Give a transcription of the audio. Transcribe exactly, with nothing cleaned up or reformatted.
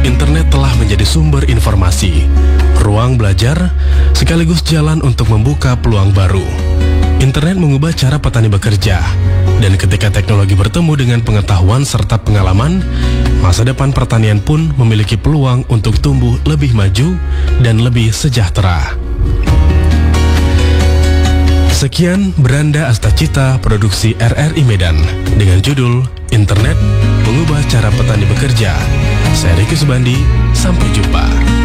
internet telah menjadi sumber informasi, ruang belajar, sekaligus jalan untuk membuka peluang baru. Internet mengubah cara petani bekerja, dan ketika teknologi bertemu dengan pengetahuan serta pengalaman, masa depan pertanian pun memiliki peluang untuk tumbuh lebih maju dan lebih sejahtera. Sekian Beranda Astacita produksi R R I Medan dengan judul Internet Mengubah Cara Petani Bekerja. Saya Riki Subandi, sampai jumpa.